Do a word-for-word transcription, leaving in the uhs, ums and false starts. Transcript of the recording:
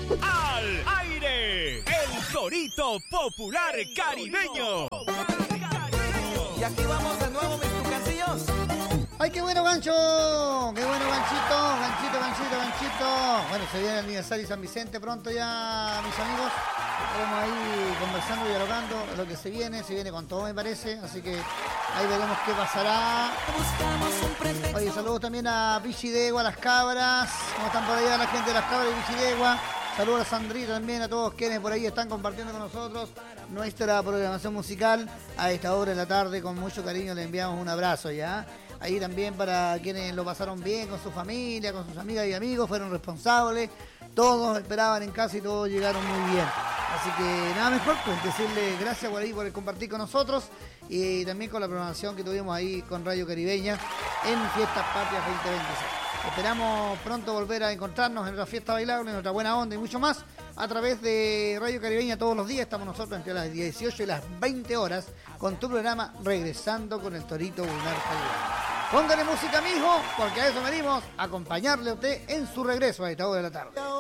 al aire. El Torito Popular Caribeño. Y aquí vamos de nuevo, mis tucancillos. ¡Ay, qué bueno, gancho! ¡Qué bueno, ganchito! Ganchito, ganchito, ganchito. Bueno, se viene el aniversario de San Vicente pronto ya, mis amigos. Estaremos ahí conversando y dialogando lo que se viene. Se viene con todo, me parece. Así que ahí veremos qué pasará. Oye, saludos también a Pichidegua, a las cabras. ¿Cómo están por allá la gente de las cabras y Pichidegua? Saludos a Sandrita también, a todos quienes por ahí están compartiendo con nosotros nuestra programación musical a esta hora de la tarde. Con mucho cariño le enviamos un abrazo ya. Ahí también para quienes lo pasaron bien con su familia, con sus amigas y amigos, fueron responsables. Todos esperaban en casa y todos llegaron muy bien. Así que nada mejor pues decirle gracias por ahí por el compartir con nosotros y también con la programación que tuvimos ahí con Radio Caribeña en Fiestas Patrias veinte veintiséis. Esperamos pronto volver a encontrarnos en otra fiesta bailable, en otra buena onda y mucho más a través de Radio Caribeña todos los días. Estamos nosotros entre las dieciocho y las veinte horas con tu programa Regresando con el Torito Popular Caribeño. Póngale música, mijo, porque a eso venimos, a acompañarle a usted en su regreso a esta hora de la tarde.